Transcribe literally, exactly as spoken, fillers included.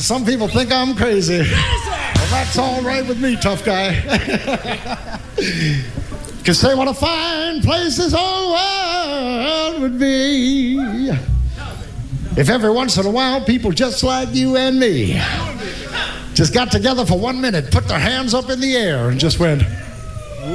Some people think I'm crazy. Well, that's all right with me, tough guy. Because say what a fine place this whole world would be if every once in a while people just like you and me just got together for one minute, put their hands up in the air, and just went,